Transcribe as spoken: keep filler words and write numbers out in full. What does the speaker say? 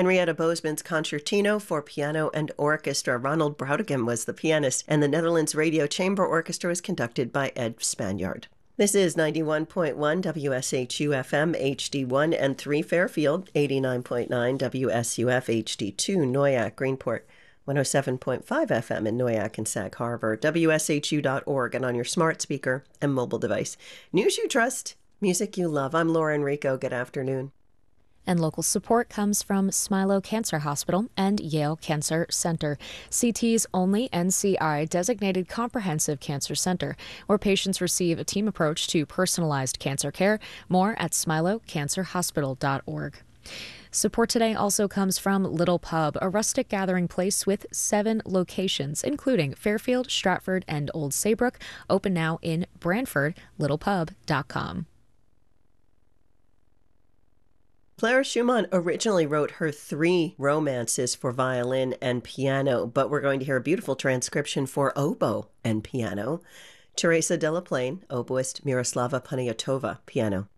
Henrietta Bozeman's Concertino for Piano and Orchestra. Ronald Broudegem was the pianist, and the Netherlands Radio Chamber Orchestra was conducted by Ed Spaniard. This is ninety-one point one W S H U F M H D one and three Fairfield, eighty-nine point nine W S U F H D two Noyac, Greenport, one oh seven point five F M in Noyac and Sag Harbor, W S H U dot org, and on your smart speaker and mobile device. News you trust, music you love. I'm Laura Enrico. Good afternoon. And local support comes from Smilow Cancer Hospital and Yale Cancer Center, C T's only N C I-designated comprehensive cancer center, where patients receive a team approach to personalized cancer care. More at smilow cancer hospital dot org. Support today also comes from Little Pub, a rustic gathering place with seven locations, including Fairfield, Stratford, and Old Saybrook, open now in Brantford, little pub dot com. Clara Schumann originally wrote her three romances for violin and piano, but we're going to hear a beautiful transcription for oboe and piano. Teresa Delaplane, oboist, Miroslava Paniatova, piano.